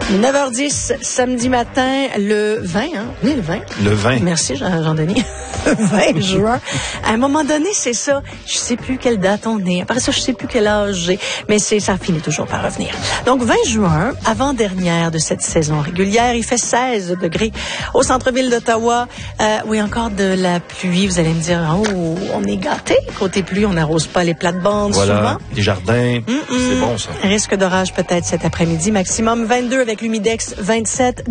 9h10, samedi matin, le 20, hein? Oui, le 20. Le 20. Merci, Jean-Denis. 20 juin. À un moment donné, c'est ça. Je sais plus quelle date on est. Après ça, je sais plus quel âge j'ai. Mais ça finit toujours par revenir. Donc, 20 juin, avant-dernière de cette saison régulière, il fait 16 degrés au centre-ville d'Ottawa. Oui, encore de la pluie. Vous allez me dire, oh, on est gâtés. Côté pluie, on n'arrose pas les plates-bandes souvent. Les jardins. C'est bon, ça. Risque d'orage peut-être cet après-midi. Maximum 22 avec l'humidex 27.